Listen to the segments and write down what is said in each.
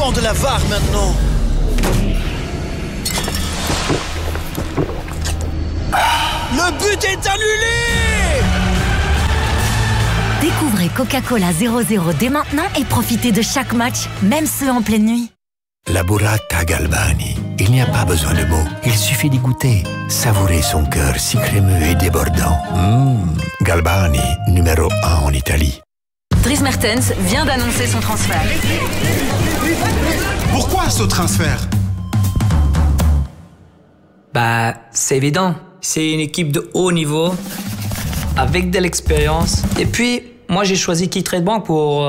vraiment de la VAR maintenant. Le but est annulé! Découvrez Coca-Cola 00 dès maintenant et profitez de chaque match, même ceux en pleine nuit. La burrata Galbani. Il n'y a pas besoin de mots, il suffit d'y goûter. Savourer son cœur si crémeux et débordant. Galbani, numéro 1 en Italie. Dries Mertens vient d'annoncer son transfert. Pourquoi ce transfert? Bah, c'est évident. C'est une équipe de haut niveau, avec de l'expérience. Et puis, moi, j'ai choisi Key Trade Bank pour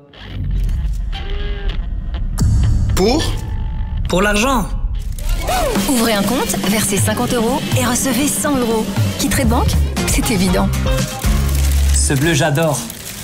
l'argent. Ouvrez un compte, versez 50 € et recevez 100 €. Key Trade Bank, c'est évident. Ce bleu, j'adore.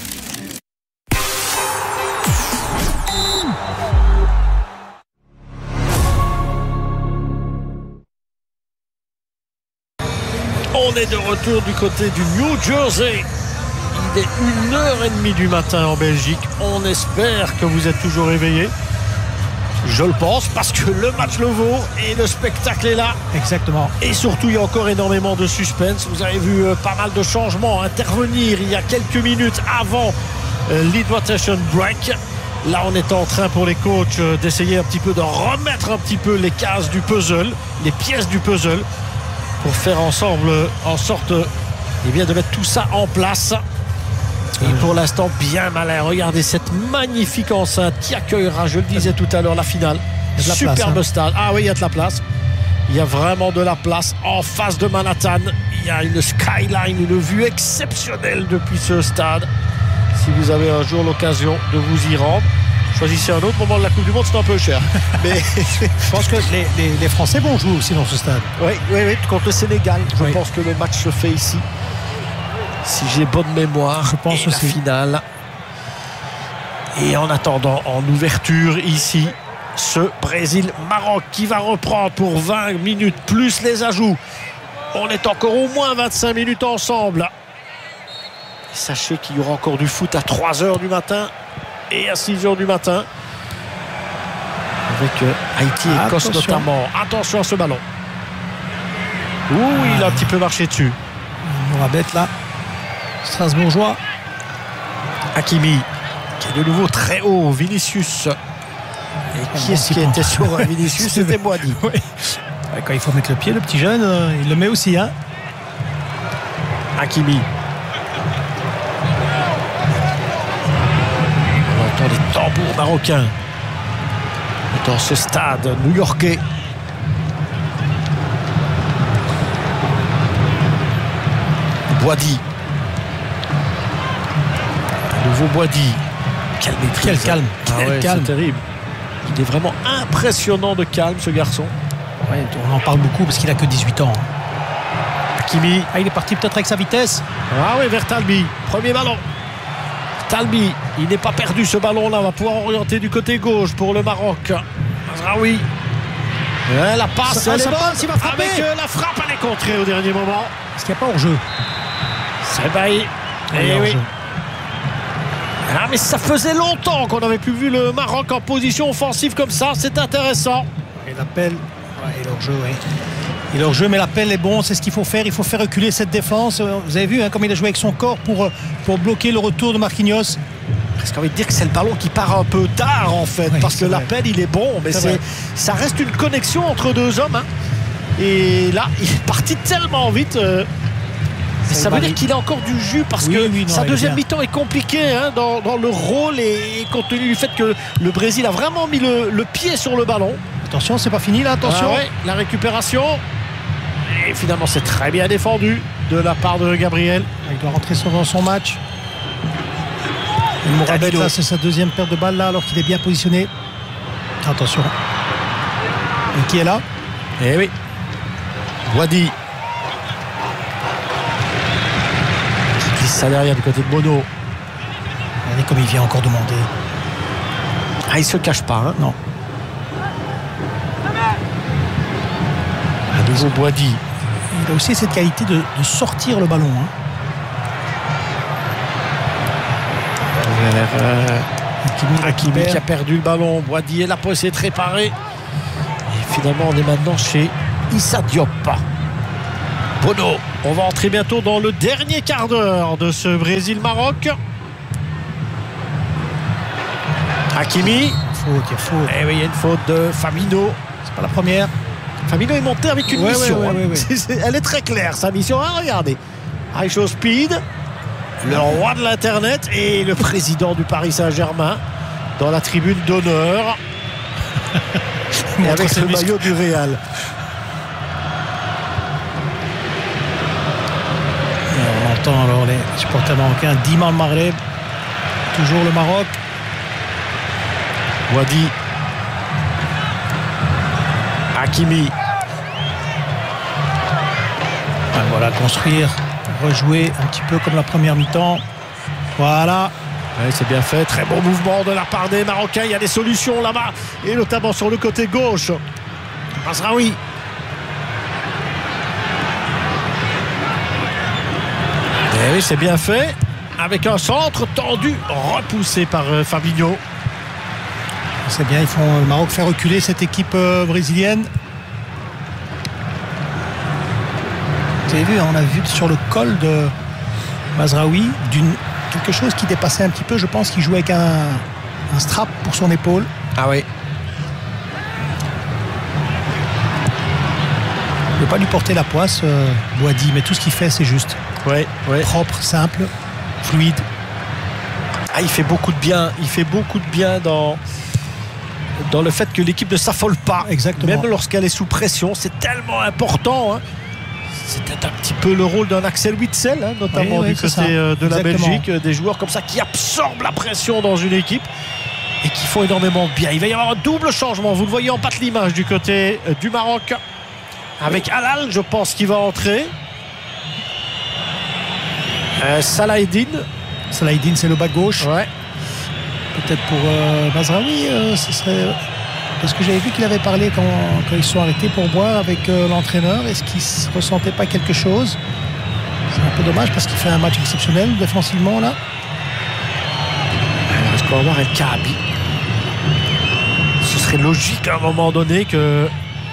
On est de retour du côté du New Jersey. Il est 1h30 du matin en Belgique. On espère que vous êtes toujours éveillés. Je le pense, parce que le match le vaut et le spectacle est là. Exactement. Et surtout, il y a encore énormément de suspense. Vous avez vu pas mal de changements intervenir il y a quelques minutes avant l'Invitation Break. Là, on est en train pour les coachs d'essayer un petit peu de remettre un petit peu les cases du puzzle, les pièces du puzzle, pour faire ensemble en sorte de mettre tout ça en place. Et pour l'instant, bien malin. Regardez cette magnifique enceinte qui accueillera, je le disais tout à l'heure, la finale. Superbe stade. Ah oui, il y a de la place. Il y a vraiment de la place en face de Manhattan. Il y a une skyline, une vue exceptionnelle depuis ce stade. Si vous avez un jour l'occasion de vous y rendre, choisissez un autre moment de la Coupe du Monde, c'est un peu cher. Mais je pense que les Français vont jouer aussi dans ce stade. Oui, contre le Sénégal. Je pense que le match se fait ici. Si j'ai bonne mémoire, je pense aussi. La finale. Et en attendant, en ouverture ici, ce Brésil-Maroc qui va reprendre pour 20 minutes plus les ajouts. On est encore au moins 25 minutes ensemble. Et sachez qu'il y aura encore du foot à 3h du matin et à 6h du matin. Avec Haïti et Écosse notamment. Attention à ce ballon. Il a un petit peu marché dessus. On va bête là. Strasbourgeois. Hakimi qui est de nouveau très haut. Vinicius. Et qui est-ce qui était sur Vinicius? C'était Boadi. Oui. Quand il faut mettre le pied, le petit jeune, il le met aussi. Hakimi. On entend les tambours marocains dans ce stade new-yorkais. Boadi. Nouveau Boadi. Quel maîtrise. Quel calme. Quel calme. C'est terrible. Il est vraiment impressionnant de calme, ce garçon. Ouais, on en parle beaucoup parce qu'il a que 18 ans. Hakimi. Il est parti peut-être avec sa vitesse. Ah oui, vers Talbi. Premier ballon. Talbi, il n'est pas perdu ce ballon-là. Va pouvoir orienter du côté gauche pour le Maroc. Mazraoui. La passe, elle est bonne. Il va frapper. Avec la frappe, elle est contrée au dernier moment. Est-ce qu'il n'y a pas hors-jeu? C'est Bailly. Oui. Ah, mais ça faisait longtemps qu'on n'avait plus vu le Maroc en position offensive comme ça. C'est intéressant. Et l'appel, et l'hors-jeu, oui. Et l'hors-jeu, mais l'appel est bon, c'est ce qu'il faut faire. Il faut faire reculer cette défense. Vous avez vu comme il a joué avec son corps pour bloquer le retour de Marquinhos. Presque envie de dire que c'est le ballon qui part un peu tard en fait, parce que l'appel il est bon, mais ça reste une connexion entre deux hommes. Et là, il est parti tellement vite. Ça veut dire qu'il a encore du jus parce que sa deuxième mi-temps est compliquée dans le rôle et compte tenu du fait que le Brésil a vraiment mis le pied sur le ballon. Attention, c'est pas fini là, attention. La récupération. Et finalement, c'est très bien défendu de la part de Gabriel. Il doit rentrer dans son match. Mourabet, là, c'est sa deuxième perte de balle là, alors qu'il est bien positionné. Attention. Et qui est là? Eh oui. Wadi. Qui glisse ça derrière du côté de Bono. Regardez comme il vient encore demander. Il se cache pas. Non. À nouveau Boadi. Il a aussi cette qualité de sortir le ballon. Hakimi qui a perdu le ballon. Boadi est là pour essayer de réparer. Et finalement, on est maintenant chez Issa Diop. Bono, on va entrer bientôt dans le dernier quart d'heure de ce Brésil-Maroc. Hakimi. Faute. Eh oui, il y a une faute de Famino. C'est pas la première. Famino est monté avec une mission. Ouais. Elle est très claire, sa mission. Ah, regardez. High Show Speed, le roi de l'Internet et le président du Paris Saint-Germain dans la tribune d'honneur. Et avec le maillot du Real. Et on entend alors les supporters marocains. Dima al Maghreb. Toujours le Maroc. Wadi. Hakimi. Voilà, construire, rejouer un petit peu comme la première mi-temps. Voilà. Ouais, c'est bien fait, très bon mouvement de la part des Marocains. Il y a des solutions là-bas, et notamment sur le côté gauche. Mazraoui. Et oui, c'est bien fait. Avec un centre tendu, repoussé par Fabinho. C'est bien, le Maroc fait reculer cette équipe brésilienne. Vous avez vu, on a vu sur le col de Mazraoui quelque chose qui dépassait un petit peu. Je pense qu'il jouait avec un strap pour son épaule. Ah oui. Il ne peut pas lui porter la poisse, Boadi, mais tout ce qu'il fait, c'est juste. Ouais. Propre, simple, fluide. Ah, il fait beaucoup de bien. Il fait beaucoup de bien dans le fait que l'équipe ne s'affole pas. Exactement. Même lorsqu'elle est sous pression, c'est tellement important. Hein. C'était un petit peu le rôle d'un Axel Witsel, hein, notamment du côté de la Belgique. Des joueurs comme ça qui absorbent la pression dans une équipe et qui font énormément de bien. Il va y avoir un double changement. Vous le voyez en bas de l'image du côté du Maroc. Avec Halal, je pense qu'il va entrer. Salahedine, c'est le bas gauche. Ouais. Peut-être pour Mazraoui, ce serait. Parce que j'avais vu qu'il avait parlé quand ils sont arrêtés pour boire avec l'entraîneur. Est-ce qu'il ne ressentait pas quelque chose? C'est un peu dommage parce qu'il fait un match exceptionnel défensivement là. Est-ce qu'on va voir El Kaabi? Ce serait logique à un moment donné que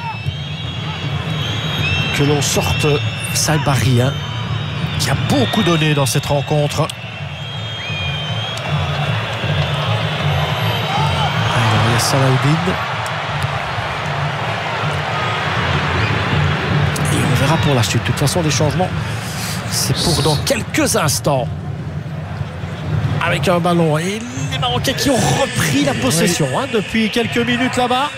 l'on sorte Salbari, hein, qui a beaucoup donné dans cette rencontre. Salahedine. Et on verra pour la suite. De toute façon, les changements, c'est pour dans quelques instants. Avec un ballon. Et les Marocains qui ont repris la possession depuis quelques minutes là-bas.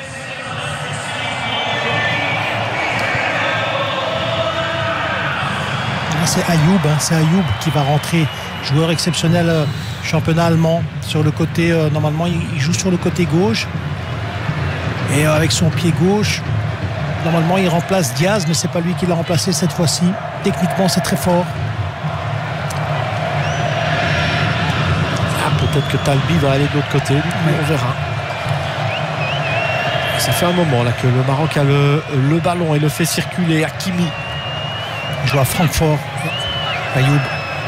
C'est Ayoub qui va rentrer. Joueur exceptionnel championnat allemand sur le côté. Normalement, il joue sur le côté gauche. Et avec son pied gauche, normalement, il remplace Diaz, mais c'est pas lui qui l'a remplacé cette fois-ci. Techniquement, c'est très fort. Ah, peut-être que Talbi va aller de l'autre côté. On verra. Ça fait un moment là que le Maroc a le ballon et le fait circuler. Hakimi. Il joue à Francfort. Ayoub.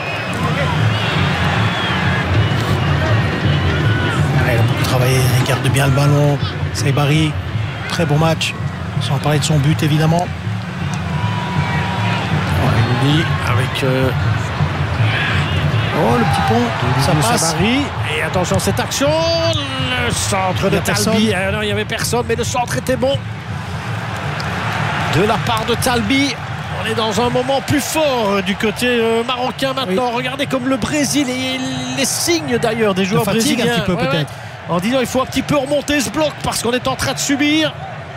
Il a beaucoup travaillé, il garde bien le ballon. Saibari, très bon match. Sans parler de son but évidemment. Avec le petit pont, ça passe. Saibari. Et attention cette action. Le centre de Talbi. Non, il n'y avait personne, mais le centre était bon. De la part de Talbi. On est dans un moment plus fort du côté marocain maintenant. Oui. Regardez comme le Brésil et les signes d'ailleurs des joueurs brésiliens. Un petit peu peut-être. En disant il faut un petit peu remonter ce bloc parce qu'on est en train de subir.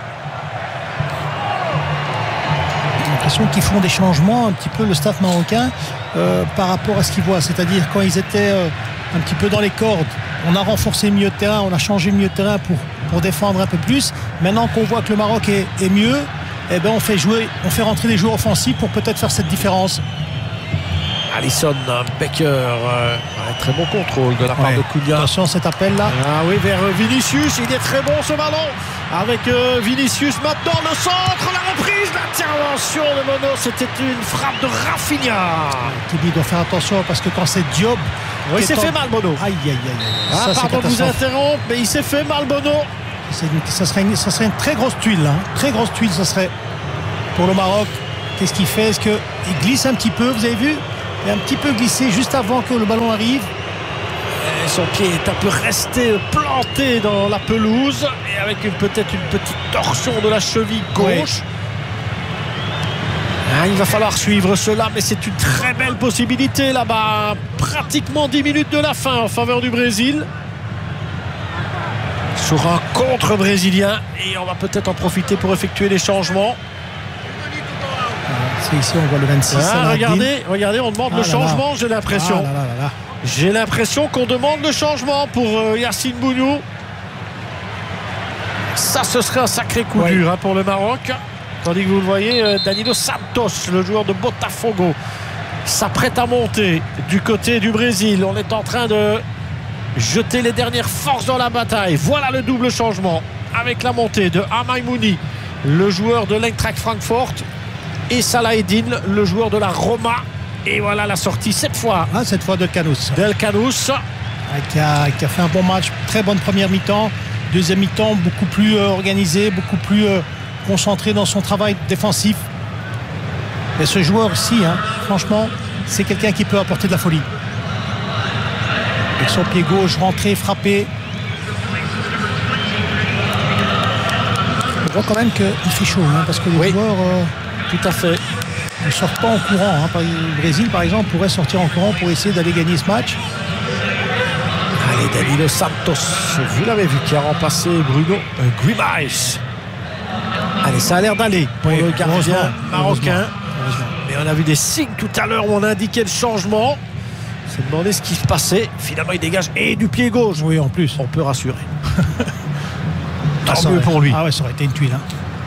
J'ai l'impression qu'ils font des changements un petit peu le staff marocain par rapport à ce qu'ils voient. C'est-à-dire quand ils étaient un petit peu dans les cordes, on a renforcé le milieu de terrain, on a changé le milieu de terrain pour défendre un peu plus. Maintenant qu'on voit que le Maroc est mieux, eh ben on fait rentrer des joueurs offensifs pour peut-être faire cette différence. Alisson Becker, très bon contrôle de la part de Cunha. Attention cet appel là. Ah oui, vers Vinicius, il est très bon ce ballon. Avec Vinicius maintenant, le centre, la reprise, l'intervention de Mono, c'était une frappe de Rafinha. Qui doit faire attention parce que quand c'est Diop. Oui, il s'est fait mal Bono. Aïe aïe aïe. Ah, pardon de vous interrompre, mais il s'est fait mal Bono. Ça serait une très grosse tuile, hein. Très grosse tuile, ça serait pour le Maroc. Qu'est-ce qu'il fait? Est-ce qu'il glisse un petit peu? Vous avez vu? Il a un petit peu glissé juste avant que le ballon arrive. Et son pied est un peu resté planté dans la pelouse et avec peut-être une petite torsion de la cheville gauche. Oui. Ah, il va falloir suivre cela, mais c'est une très belle possibilité là-bas. Pratiquement 10 minutes de la fin en faveur du Brésil. Sur un contre brésilien et on va peut-être en profiter pour effectuer les changements. C'est ici, on voit le 26. Regardez, on demande le changement, j'ai l'impression. J'ai l'impression qu'on demande le changement pour Yacine Bounou. Ça, ce serait un sacré coup dur pour le Maroc. Tandis que vous le voyez, Danilo Santos, le joueur de Botafogo, s'apprête à monter du côté du Brésil. On est en train de jeter les dernières forces dans la bataille. Voilà le double changement avec la montée de Amaimouni, le joueur de l'Eintracht Francfort, et Salah Eddin, le joueur de la Roma. Et voilà la sortie cette fois Del Canous. Qui a fait un bon match, très bonne première mi-temps. Deuxième mi-temps beaucoup plus organisé, beaucoup plus concentré dans son travail défensif. Mais ce joueur aussi, franchement, c'est quelqu'un qui peut apporter de la folie. Avec son pied gauche, rentré, frappé. On voit quand même qu'il fait chaud, parce que les joueurs... tout à fait. Ils ne sortent pas en courant. Le Brésil, par exemple, pourrait sortir en courant pour essayer d'aller gagner ce match. Allez, Danilo Santos, vous l'avez vu, qui a remplacé Bruno Guimaraes. Allez, ça a l'air d'aller pour le gardien marocain. Heureusement. Mais on a vu des signes tout à l'heure où on indiquait le changement. On s'est demandé ce qui se passait. Finalement, il dégage et du pied gauche. Oui, en plus. On peut rassurer. Tant mieux pour lui. Ah ouais, ça aurait été une tuile.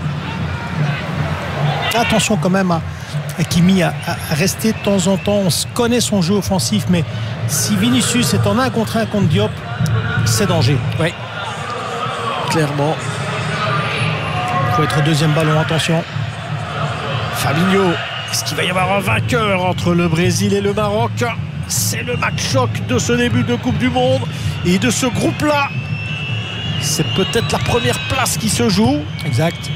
Attention quand même à Hakimi à rester de temps en temps. On connaît son jeu offensif, mais si Vinicius est en 1 contre 1 contre Diop, c'est danger. Oui, clairement. Il faut être deuxième ballon, attention. Fabinho, est-ce qu'il va y avoir un vainqueur entre le Brésil et le Maroc? C'est le match choc de ce début de Coupe du Monde et de ce groupe-là. C'est peut-être la première place qui se joue. Exact.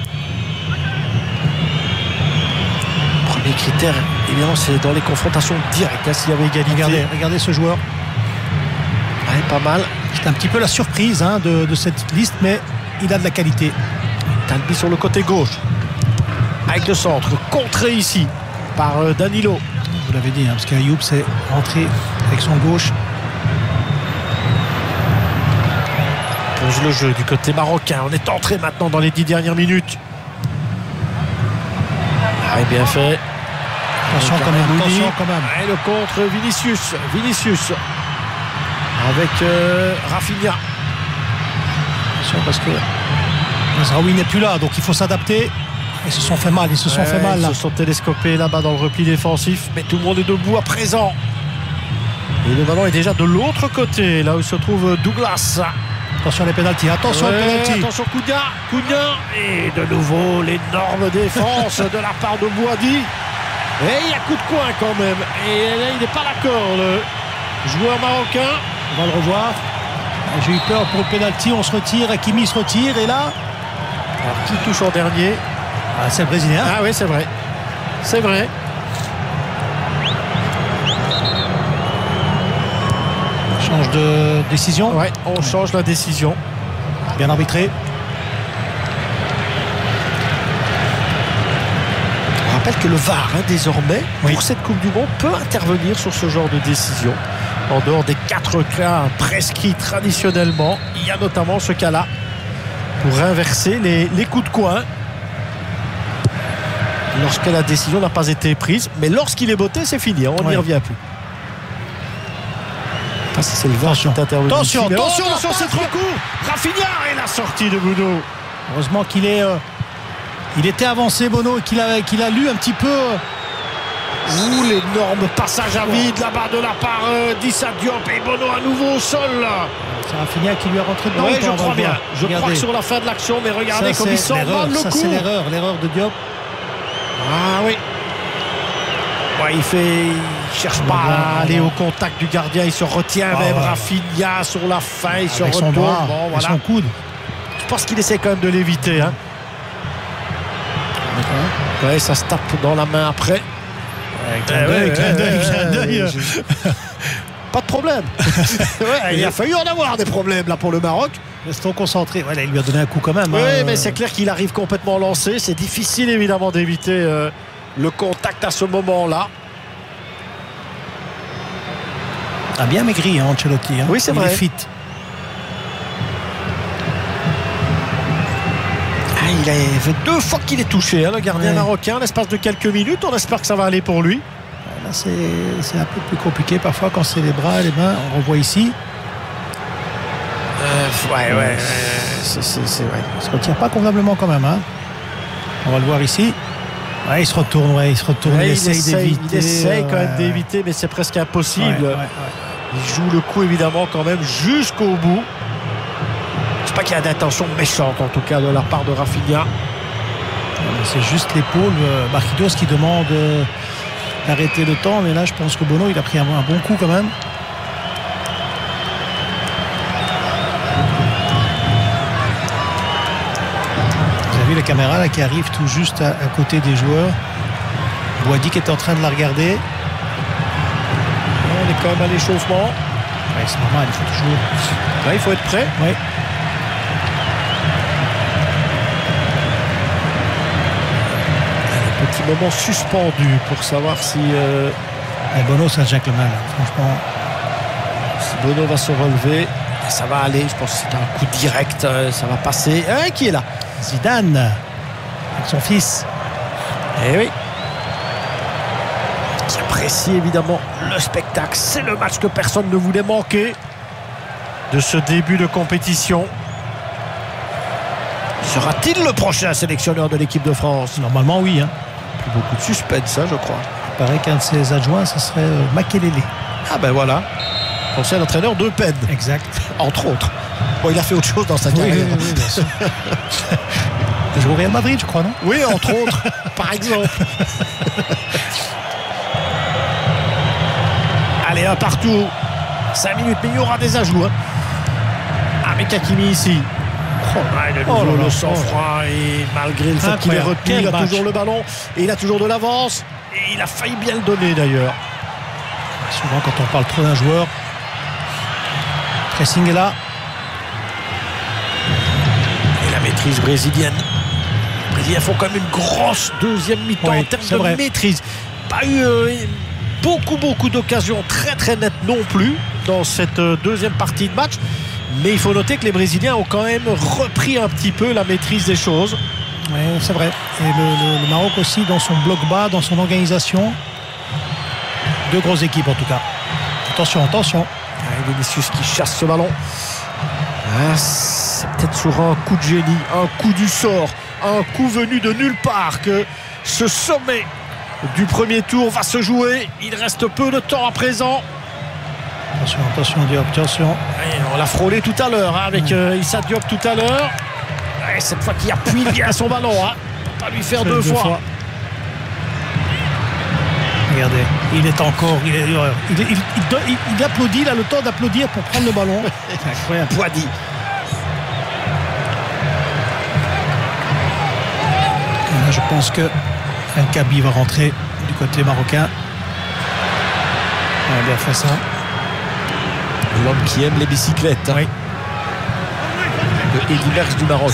Les critères, évidemment, c'est dans les confrontations directes. S'il y avait égalité. Regardez ce joueur. Ouais, pas mal. C'est un petit peu la surprise de cette liste, mais il a de la qualité. Talbi sur le côté gauche. Avec le centre. Contré ici par Danilo. Vous l'avez dit, parce qu'Ayoub s'est rentré avec son gauche. Pose le jeu du côté marocain. On est entré maintenant dans les 10 dernières minutes. Ah, bien fait. Attention quand même. Et le contre Vinicius. Avec Rafinha. Attention parce que Mazraoui n'est plus là, donc il faut s'adapter. Ils se sont fait mal, Ils se sont télescopés là-bas dans le repli défensif. Mais tout le monde est debout à présent. Et le ballon est déjà de l'autre côté, là où se trouve Douglas. Attention les pénaltys, attention Cunha. Et de nouveau l'énorme défense de la part de Bouhaddi. Et il y a coup de coin quand même. Et là il n'est pas d'accord, le joueur marocain. On va le revoir. J'ai eu peur pour le pénalty, on se retire, Hakimi se retire et là. Alors qui touche en dernier? C'est le Brésilien. Ah oui, c'est vrai. Change de décision. Ouais, on change la décision. Bien arbitré. On rappelle que le VAR, désormais, pour cette Coupe du Monde, peut intervenir sur ce genre de décision. En dehors des 4 cas prescrits traditionnellement, il y a notamment ce cas-là pour inverser les coups de coin lorsque la décision n'a pas été prise. Mais lorsqu'il est botté, c'est fini, on n'y revient plus. Pas si c'est le VAR qui est intervenu. Attention, c'est trop court. Rafinha et la sortie de Bono. Heureusement qu'il était avancé, Bono, et qu'il a lu un petit peu Ouh, l'énorme passage à vide là-bas de la part d'Issa Diop et Bono à nouveau au sol. C'est Rafinha qui lui a rentré dedans. Oui, je crois bien. Je crois que sur la fin de l'action, mais regardez comme il s'envole le coup. Ça, c'est l'erreur de Diop. Ah oui. Ouais, il cherche pas à aller au contact du gardien, il se retient même. Rafinha sur la fin, il se retourne. Bon, voilà. Son coude. Je pense qu'il essaie quand même de l'éviter. Hein. Ouais, ça se tape dans la main après. Clin d'œil. Pas de problème. Ouais, il a fallu en avoir des problèmes là pour le Maroc. Restons concentrés. Voilà, il lui a donné un coup quand même. Oui, mais c'est clair qu'il arrive complètement lancé. C'est difficile évidemment d'éviter le contact à ce moment-là. A bien maigri, hein, Ancelotti. Hein. Oui, c'est vrai. Il est fit. Il a fait 2 fois qu'il est touché, hein, le gardien marocain, en l'espace de quelques minutes. On espère que ça va aller pour lui. Là, c'est un peu plus compliqué parfois quand c'est les bras et les mains. On revoit ici. Ouais. Il se retire pas convenablement quand même. Hein. On va le voir ici. Ouais, il se retourne. Il essaye d'éviter. Il essaye quand même d'éviter, mais c'est presque impossible. Il joue le coup évidemment quand même jusqu'au bout. Je ne sais pas qu'il y a d'intention méchante en tout cas de la part de Rafinha. C'est juste l'épaule. Marquinhos qui demande d'arrêter le temps, mais là je pense que Bono il a pris un bon coup quand même. Vous avez vu la caméra là qui arrive tout juste à côté des joueurs. Boadi qui est en train de la regarder. On est quand même à l'échauffement. Ouais, c'est normal, il faut toujours. Là, il faut être prêt. Ouais. Petit moment suspendu pour savoir si Bono c'est un gentleman, franchement. Si Bono va se relever, ça va aller. Je pense que c'est un coup direct, ça va passer. Qui est là? Zidane avec son fils. Eh oui. Qui apprécie évidemment le spectacle. C'est le match que personne ne voulait manquer de ce début de compétition. Sera-t-il le prochain sélectionneur de l'équipe de France? Normalement oui. Hein. Plus beaucoup de suspense, ça je crois. Il paraît qu'un de ses adjoints, ce serait Makelele. Ah ben voilà. Ancien entraîneur de Penn. Exact. Entre autres. Bon, il a fait autre chose dans sa carrière. Oui, bien sûr. Il joue au Real Madrid, je crois, non? Oui, entre autres, par exemple. Allez, un partout. 5 minutes, mais il y aura des ajouts. Hein. Avec Hakimi ici. Le sang-froid et malgré le fait qu'il est retenu, il a toujours le ballon et il a toujours de l'avance et il a failli bien le donner d'ailleurs. Souvent quand on parle trop d'un joueur, pressing est là. Et la maîtrise brésilienne. Les Brésiliens font quand même une grosse deuxième mi-temps en termes de maîtrise. Pas eu beaucoup d'occasions très nettes non plus dans cette deuxième partie de match. Mais il faut noter que les Brésiliens ont quand même repris un petit peu la maîtrise des choses. Oui, c'est vrai. Et le Maroc aussi dans son bloc bas, dans son organisation. 2 grosses équipes en tout cas. Attention. Vinicius qui chasse ce ballon. C'est peut-être sur un coup de génie, un coup du sort, un coup venu de nulle part que ce sommet du premier tour va se jouer. Il reste peu de temps à présent. Attention Diop, attention. On l'a frôlé tout à l'heure avec Issa Diop tout à l'heure. Cette fois qu'il appuie bien son ballon. Pas lui faire deux fois. Regardez, il est encore. Il applaudit, il a le temps d'applaudir pour prendre le ballon. C'est incroyable. Boadi. Là, je pense que Kabi va rentrer du côté marocain. On a bien fait ça. L'homme qui aime les bicyclettes. Oui. Le Eddy Merckx du Maroc.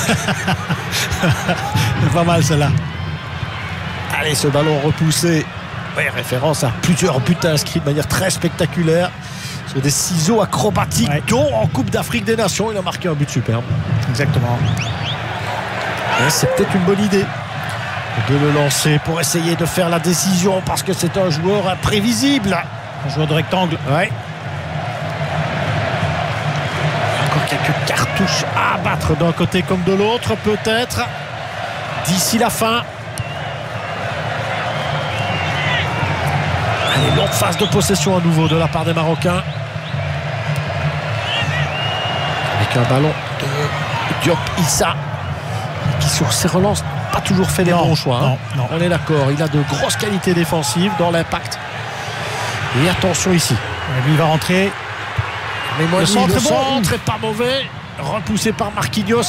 Pas mal celle-là. Allez, ce ballon repoussé. Oui, référence à plusieurs buts inscrits de manière très spectaculaire sur des ciseaux acrobatiques, dont en Coupe d'Afrique des Nations. Il a marqué un but superbe. Exactement. Et c'est peut-être une bonne idée de le lancer pour essayer de faire la décision parce que c'est un joueur imprévisible. Un joueur de rectangle. Ouais. Encore quelques cartouches à abattre d'un côté comme de l'autre, peut-être, d'ici la fin. Allez, longue phase de possession à nouveau de la part des Marocains. Avec un ballon de Diop Issa qui sur ses relances n'a pas toujours fait les bons choix. Non. On est d'accord, il a de grosses qualités défensives dans l'impact. Et attention ici. Lui il va rentrer. Mais moi, Le centre est pas mauvais. Repoussé par Marquinhos.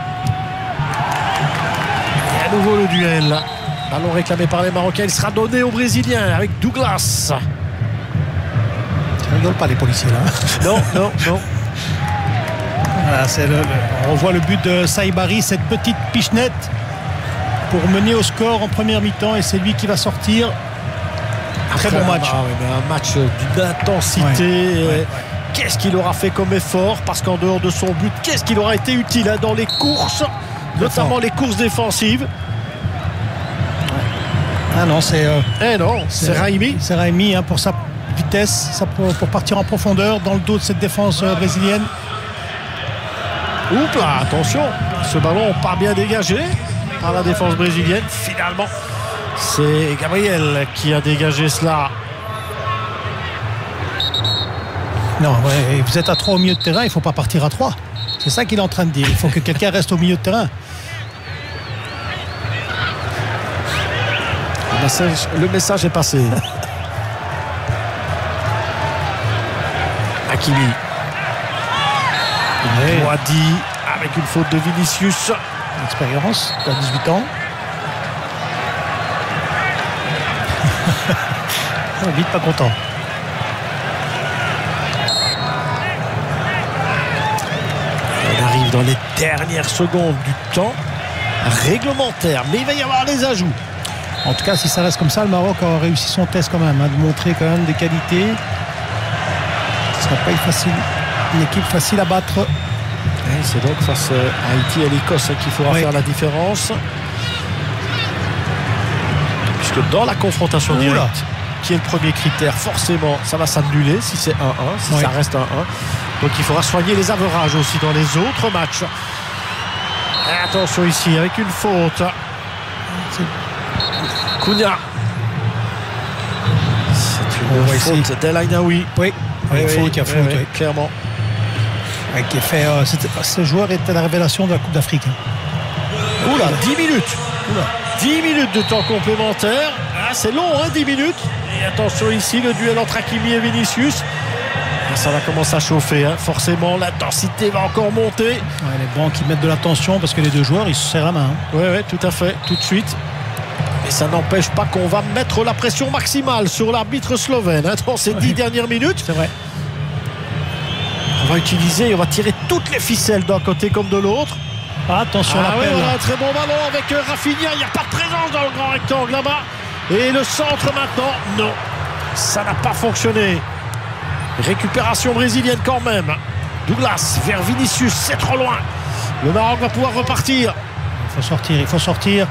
Et à nouveau le duel. Ballon réclamé par les Marocains. Il sera donné aux Brésiliens avec Douglas. Ça rigole pas les policiers là. Non. Voilà, on revoit le but de Saïbari, cette petite pichenette pour mener au score en première mi-temps et c'est lui qui va sortir. Très bon match. Un match d'une intensité. Ouais. Qu'est-ce qu'il aura fait comme effort? Parce qu'en dehors de son but, qu'est-ce qu'il aura été utile dans les courses, notamment les courses défensives. Ah non, c'est Raimi. C'est Raimi pour sa vitesse, pour partir en profondeur dans le dos de cette défense brésilienne. Oups là, attention, ce ballon pas bien dégagé par la défense brésilienne. Finalement, c'est Gabriel qui a dégagé cela. Non, vous êtes à 3 au milieu de terrain, il ne faut pas partir à 3. C'est ça qu'il est en train de dire. Il faut que quelqu'un reste au milieu de terrain. Le message est passé. Hakimi. Wadi avec une faute de Vinicius. Expérience, il a 18 ans. Vite pas content. On arrive dans les dernières secondes du temps réglementaire, mais il va y avoir des ajouts. En tout cas, si ça reste comme ça, le Maroc a réussi son test quand même, de montrer quand même des qualités. Ce ne sera pas facile, une équipe facile à battre. Et c'est donc face à Haïti et l'Écosse qu'il faudra faire la différence. Puisque dans la confrontation directe, qui est le premier critère, forcément, ça va s'annuler si c'est 1-1, si ça reste 1-1. Donc il faudra soigner les averages aussi dans les autres matchs. Et attention ici, avec une faute. Kounha. C'est une faute d'El Ainaoui. Oui, faute, clairement. Qui fait, ce joueur était la révélation de la Coupe d'Afrique. Oula, 10 minutes. 10 minutes de temps complémentaire. Ah, c'est long, 10 minutes. Et attention ici, le duel entre Hakimi et Vinicius. Ça va commencer à chauffer. Forcément, l'intensité va encore monter. Les bancs qui mettent de la tension parce que les deux joueurs, ils se serrent la main. Oui, tout à fait, tout de suite. Mais ça n'empêche pas qu'on va mettre la pression maximale sur l'arbitre slovène dans ces 10 dernières minutes. C'est vrai. On va tirer toutes les ficelles d'un côté comme de l'autre. Attention à l'appel. On a un très bon ballon avec Rafinha. Il n'y a pas de présence dans le grand rectangle là-bas. Et le centre maintenant, non. Ça n'a pas fonctionné. Récupération brésilienne quand même. Douglas vers Vinicius, c'est trop loin. Le Maroc va pouvoir repartir. Il faut sortir.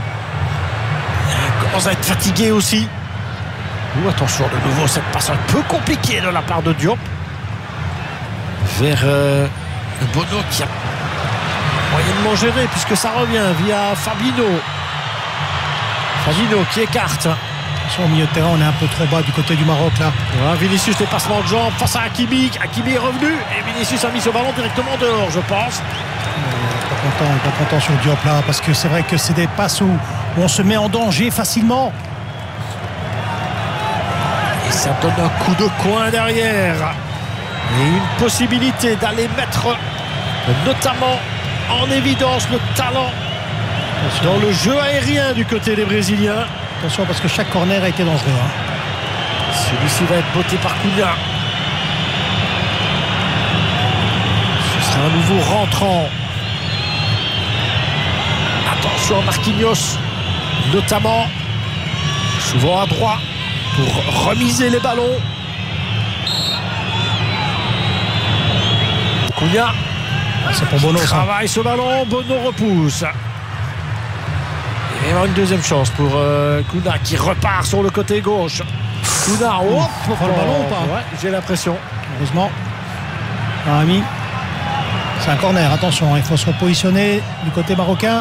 Il commence à être fatigué aussi. Attention de nouveau, cette passe un peu compliquée de la part de Diop. Vers Bono qui a moyennement géré puisque ça revient via Fabinho qui écarte. Au milieu de terrain, on est un peu trop bas du côté du Maroc là. Vinicius, les passements de jambes face à Hakimi. Hakimi est revenu et Vinicius a mis ce ballon directement dehors, je pense. Pas content sur Diop là parce que c'est vrai que c'est des passes où on se met en danger facilement. Et ça donne un coup de coin derrière. Et une possibilité d'aller mettre notamment en évidence le talent dans le jeu aérien du côté des Brésiliens. Attention parce que chaque corner a été dangereux. Celui-ci va être botté par Kounha. Ce sera un nouveau rentrant. Attention à Marquinhos, notamment souvent à droite pour remiser les ballons. Kounha, c'est pour Bono. Travaille ce ballon, Bono repousse. Il va y avoir une deuxième chance pour Kounha qui repart sur le côté gauche. Kounha, pour le ballon ou pas? J'ai l'impression. Heureusement. Ami. C'est un corner, attention, il faut se repositionner du côté marocain.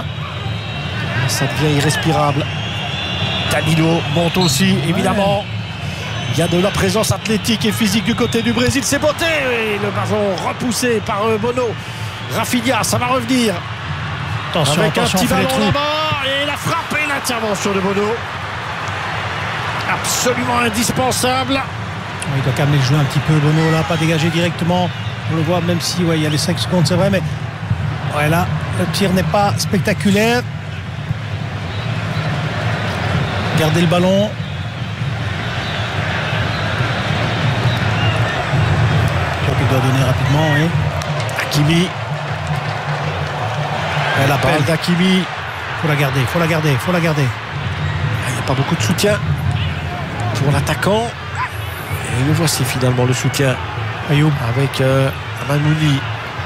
Ça devient irrespirable. Danilo monte aussi, évidemment. Il y a de la présence athlétique et physique du côté du Brésil. C'est beauté. Et le ballon repoussé par Bono. Rafinha, ça va revenir. Attention, avec attention, un petit on fait les ballon trous. là-bas. Et la frappe et l'intervention de Bono. Absolument indispensable. Il doit calmer le jeu un petit peu, Bono, là, pas dégager directement. On le voit, même si il y a les 5 secondes, c'est vrai, mais ouais, là, le tir n'est pas spectaculaire. Gardez le ballon. Il doit donner rapidement, oui. Hakimi. Elle La balle appelle. d'Hakimi. Faut la garder, faut la garder, faut la garder. Il n'y a pas beaucoup de soutien pour l'attaquant. Et le voici finalement le soutien Ayoub. avec Amanouni.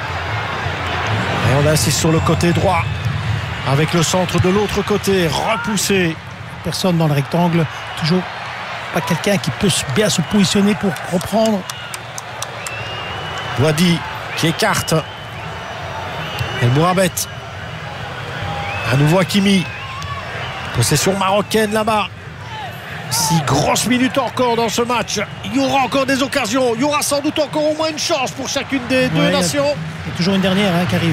Et on insiste sur le côté droit avec le centre de l'autre côté repoussé. Personne dans le rectangle. Toujours pas quelqu'un qui peut bien se positionner pour reprendre. Wadi qui écarte. El Mourabet. À nouveau Hakimi. Possession marocaine là-bas. 6 grosses minutes encore dans ce match. Il y aura encore des occasions. Il y aura sans doute encore au moins une chance pour chacune des deux nations. Il y a toujours une dernière qui arrive.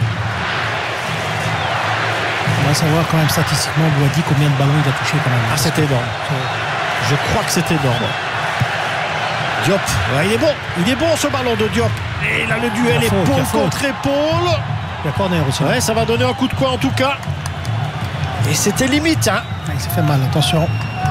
On va savoir quand même statistiquement Wadi combien de ballons il a touché quand même. Ah, c'est énorme. Je crois que c'est énorme. Diop, ouais, il est bon ce ballon de Diop. Et là le duel Il y a faute, il y a épaule faute. contre épaule. Il y a corner aussi. Ouais, ça va donner un coup de coin en tout cas. Et c'était limite, hein. Il s'est fait mal, attention.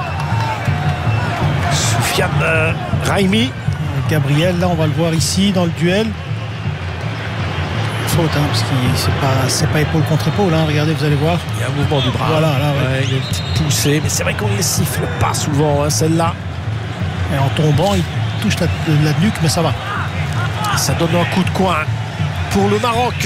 Soufiane Raimi. Gabriel, là on va le voir ici dans le duel. Faute, parce que c'est pas épaule contre épaule, regardez, vous allez voir. Il y a un mouvement du bras. Voilà, là, ouais. Il y a une petite poussée. Mais c'est vrai qu'on ne les siffle pas souvent, celle-là. Et en tombant, il touche la nuque, mais ça va. Ça donne un coup de coin pour le Maroc.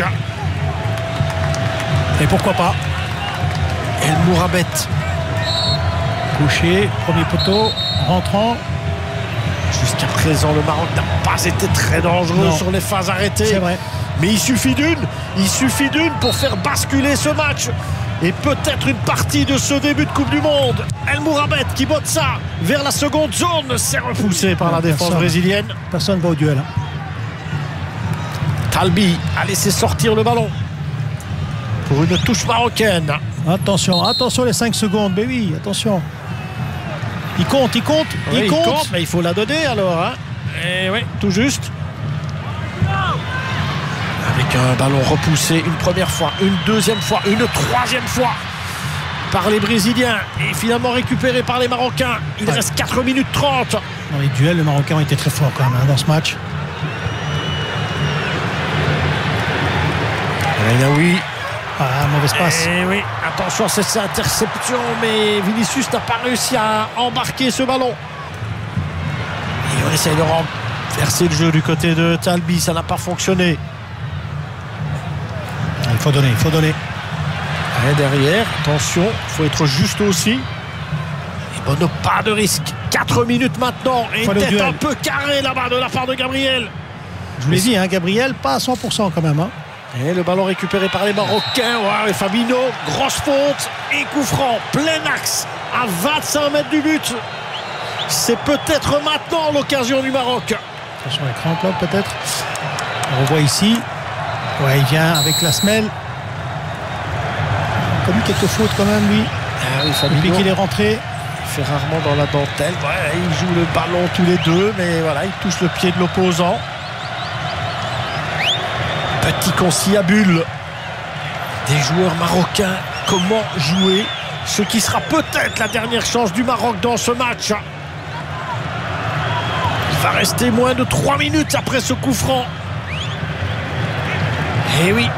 Et pourquoi pas. El Mourabet. Couché, premier poteau, rentrant. Jusqu'à présent, le Maroc n'a pas été très dangereux sur les phases arrêtées. C'est vrai. Mais il suffit d'une pour faire basculer ce match. Et peut-être une partie de ce début de Coupe du Monde. El Mourabet qui botte ça vers la seconde zone. C'est repoussé par la défense brésilienne. Personne ne va au duel. Talbi a laissé sortir le ballon pour une touche marocaine. Attention les 5 secondes. Mais oui, attention. Il compte. Oui, il compte, mais il faut la donner alors. Et oui, tout juste. Avec un ballon repoussé une première fois, une deuxième fois, une troisième fois par les Brésiliens et finalement récupéré par les Marocains. Il reste 4 minutes 30. Dans les duels, les Marocains ont été très forts quand même dans ce match. Oui. Mauvaise passe. Et oui, attention, c'est sa interception, mais Vinicius n'a pas réussi à embarquer ce ballon. Et on essaye de renverser le jeu du côté de Talbi, ça n'a pas fonctionné. Il faut donner. Et derrière, attention, il faut être juste aussi. Et Bono, pas de risque. 4 minutes maintenant, et une tête un peu carrée là-bas de la part de Gabriel. Je vous l'ai dit, Gabriel, pas à 100% quand même. Et le ballon récupéré par les Marocains. Ouais, et Fabinho, grosse faute et coup franc, plein axe, à 25 mètres du but. C'est peut-être maintenant l'occasion du Maroc. Attention à l'écran, là, peut-être. On revoit ici. Ouais, il vient avec la semelle. Il a commis quelques fautes quand même, lui. Ah oui, Fabinho. Depuis qu'il est rentré. Il fait rarement dans la dentelle. Ouais, il joue le ballon tous les deux, mais voilà, il touche le pied de l'opposant. Petit conciliabule des joueurs marocains. Comment jouer ce qui sera peut-être la dernière chance du Maroc dans ce match. Il va rester moins de 3 minutes après ce coup franc. Eh oui.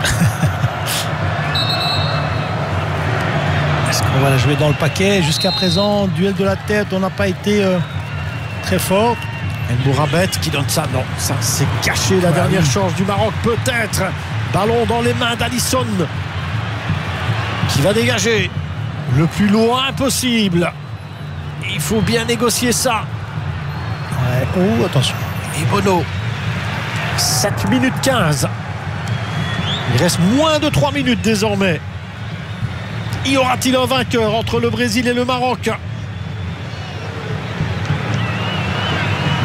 Est-ce qu'on va la jouer dans le paquet? Jusqu'à présent, duel de la tête, on n'a pas été très fort. El Mourabet qui donne ça. Non, ça c'est caché la dernière chance du Maroc peut-être. Ballon dans les mains d'Alisson qui va dégager le plus loin possible. Il faut bien négocier ça. Ouais. Oh, attention. Et Bono, 7 minutes 15. Il reste moins de 3 minutes désormais. Y aura-t-il un vainqueur entre le Brésil et le Maroc?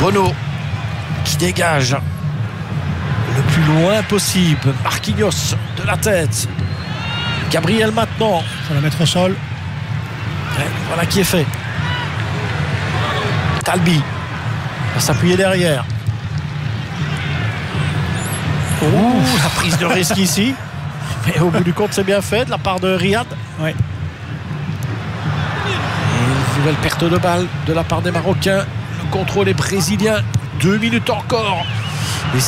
Bono qui dégage le plus loin possible. Marquinhos de la tête. Gabriel maintenant. Il faut la mettre au sol. Ouais, voilà qui est fait. Talbi va s'appuyer derrière. La prise de risque ici. Mais au bout du compte, c'est bien fait de la part de Riyad. Oui. Et une nouvelle perte de balle de la part des Marocains. Le contrôle est brésilien. 2 minutes encore.